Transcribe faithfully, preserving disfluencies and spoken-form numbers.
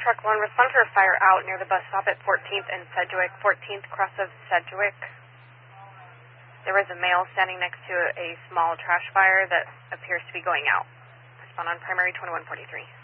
Truck one, respond to a fire out near the bus stop at fourteenth and Sedgwick, fourteenth cross of Sedgwick. There was a male standing next to a small trash fire that appears to be going out. Respond on primary twenty-one forty-three.